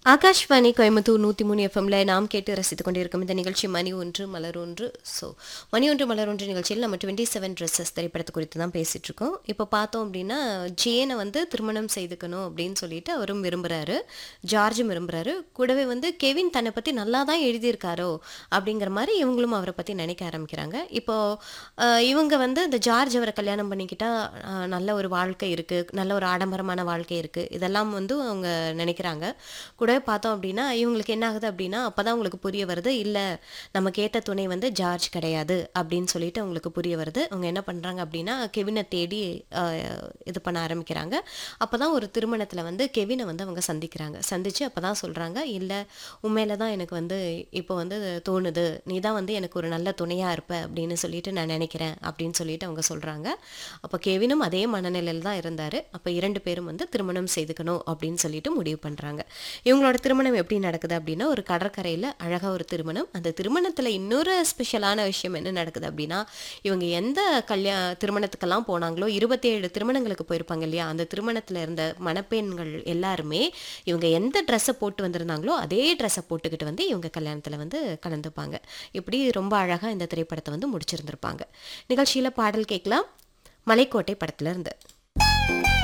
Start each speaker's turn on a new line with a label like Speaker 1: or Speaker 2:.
Speaker 1: ஆகாஷ்வாணி கோயம்புத்தூர் 103 எஃப்எம்ல நாம் கேட்டு ரசித்துக் கொண்டிருக்கும் இந்த நிகழ்ச்சி மணி ஒன்று மலர் ஒன்று. ஸோ மணி ஒன்று மலர் ஒன்று நிகழ்ச்சியில் நம்ம 27 ட்ரெஸ்ஸஸ் திரைப்படத்தை குறித்து தான் பேசிட்டு இருக்கோம். இப்போ பார்த்தோம் அப்படின்னா ஜேனை வந்து திருமணம் செய்துக்கணும் அப்படின்னு சொல்லிட்டு அவரும் விரும்புகிறாரு, ஜார்ஜும் விரும்புகிறாரு. கூடவே வந்து கெவின் தன்னை பற்றி நல்லா தான் எழுதியிருக்காரோ அப்படிங்கிற மாதிரி இவங்களும் அவரை பற்றி நினைக்க ஆரம்பிக்கிறாங்க. இப்போ இவங்க வந்து இந்த ஜார்ஜ் அவரை கல்யாணம் பண்ணிக்கிட்டா நல்ல ஒரு வாழ்க்கை இருக்குது, நல்ல ஒரு ஆடம்பரமான வாழ்க்கை இருக்குது, இதெல்லாம் வந்து அவங்க நினைக்கிறாங்க. கூடவே பார்த்தோம் அப்படின்னா இவங்களுக்கு என்ன ஆகுது அப்படின்னா அப்பதான் உங்களுக்கு புரிய வருது, இல்லை நமக்கு ஏற்ற துணை வந்து ஜார்ஜ் கிடையாது அப்படின்னு சொல்லிட்டு அவங்களுக்கு புரிய வருது. அவங்க என்ன பண்ணுறாங்க அப்படின்னா கெவினை தேடி இது பண்ண ஆரம்பிக்கிறாங்க. அப்போதான் ஒரு திருமணத்தில் வந்து கெவினை வந்து அவங்க சந்திச்சு அப்போதான் சொல்கிறாங்க, இல்லை உண்மையில தான் எனக்கு வந்து இப்போ வந்து தோணுது, நீ தான் வந்து எனக்கு ஒரு நல்ல துணையாக இருப்ப அப்படின்னு சொல்லிட்டு நான் நினைக்கிறேன் அப்படின்னு சொல்லிட்டு அவங்க சொல்கிறாங்க. அப்போ கெவினும் அதே மனநிலையில் தான் இருந்தார். அப்போ 2 பேரும் வந்து திருமணம் செய்துக்கணும் அப்படின்னு சொல்லிட்டு முடிவு பண்ணுறாங்க. இவங்களோட திருமணம் எப்படி நடக்குது அப்படின்னா ஒரு கடற்கரையில் அழகாக ஒரு திருமணம். அந்த திருமணத்தில் இன்னொரு ஸ்பெஷலான விஷயம் என்ன நடக்குது அப்படின்னா இவங்க எந்த திருமணத்துக்கெல்லாம் போனாங்களோ 27 திருமணங்களுக்கு போயிருப்பாங்க இல்லையா, அந்த திருமணத்தில் இருந்த மணப்பெண்கள் எல்லாருமே இவங்க எந்த ட்ரெஸ்ஸை போட்டு வந்திருந்தாங்களோ அதே ட்ரெஸ்ஸை போட்டுக்கிட்டு வந்து இவங்க கல்யாணத்தில் வந்து கலந்துப்பாங்க. இப்படி ரொம்ப அழகாக இந்த திரைப்படத்தை வந்து முடிச்சிருந்திருப்பாங்க. நிகழ்ச்சியில் பாடல் கேட்கலாம், மலைக்கோட்டை படத்துல இருந்து.